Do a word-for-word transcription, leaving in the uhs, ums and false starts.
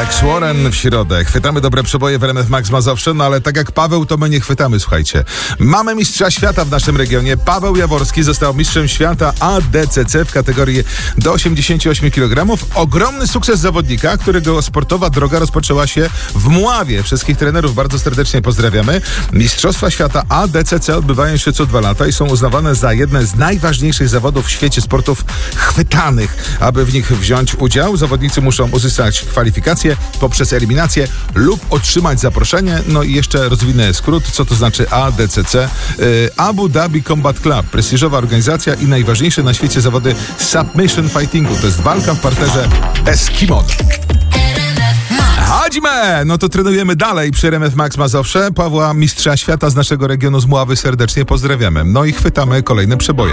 Alex Warren w środę. Chwytamy dobre przeboje w R M F Max Mazowsze, no ale tak jak Paweł, to my nie chwytamy, słuchajcie. Mamy mistrza świata w naszym regionie. Paweł Jaworski został mistrzem świata A D C C w kategorii do osiemdziesięciu ośmiu kilogramów. Ogromny sukces zawodnika, którego sportowa droga rozpoczęła się w Mławie. Wszystkich trenerów bardzo serdecznie pozdrawiamy. Mistrzostwa świata A D C C odbywają się co dwa lata i są uznawane za jedne z najważniejszych zawodów w świecie sportów chwytanych. Aby w nich wziąć udział, zawodnicy muszą uzyskać kwalifikacje poprzez eliminację lub otrzymać zaproszenie. No i jeszcze rozwinę skrót, co to znaczy A D C C. Yy, Abu Dhabi Combat Club, prestiżowa organizacja i najważniejsze na świecie zawody submission fightingu. To jest walka w parterze Eskimo. Chodźmy! No to trenujemy dalej przy R M F Max Mazowsze. Pawła, mistrza świata z naszego regionu z Mławy serdecznie pozdrawiamy. No i chwytamy kolejne przeboje.